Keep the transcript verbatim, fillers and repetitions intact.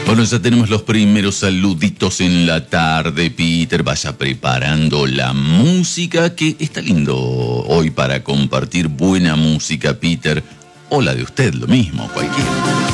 Bueno, ya tenemos los primeros saluditos en la tarde, Peter. Vaya preparando la música, que está lindo hoy para compartir buena música, Peter. O la de usted, lo mismo, cualquiera.